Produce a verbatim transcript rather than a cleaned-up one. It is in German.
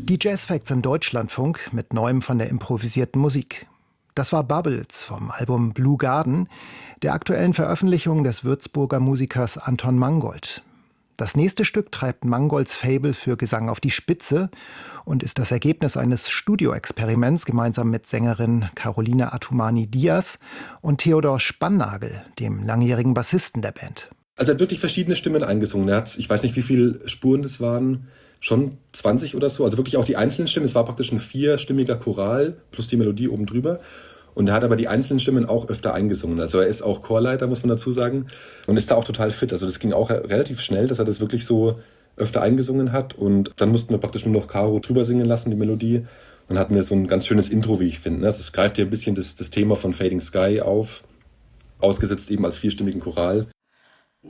Die Jazz Facts im Deutschlandfunk mit Neuem von der improvisierten Musik. Das war Bubbles vom Album Blue Garden, der aktuellen Veröffentlichung des Würzburger Musikers Anton Mangold. Das nächste Stück treibt Mangolds Faible für Gesang auf die Spitze und ist das Ergebnis eines Studioexperiments gemeinsam mit Sängerin Caroline Atumani-Diaz und Theodor Spannagel, dem langjährigen Bassisten der Band. Also er hat wirklich verschiedene Stimmen eingesungen. Er hat, ich weiß nicht, wie viele Spuren das waren, schon zwanzig oder so. Also wirklich auch die einzelnen Stimmen. Es war praktisch ein vierstimmiger Choral plus die Melodie oben drüber. Und er hat aber die einzelnen Stimmen auch öfter eingesungen. Also er ist auch Chorleiter, muss man dazu sagen. Und ist da auch total fit. Also das ging auch relativ schnell, dass er das wirklich so öfter eingesungen hat. Und dann mussten wir praktisch nur noch Caro drüber singen lassen, die Melodie. Dann hatten wir so ein ganz schönes Intro, wie ich finde. Also es greift hier ein bisschen das, das Thema von Fading Sky auf. Ausgesetzt eben als vierstimmigen Choral.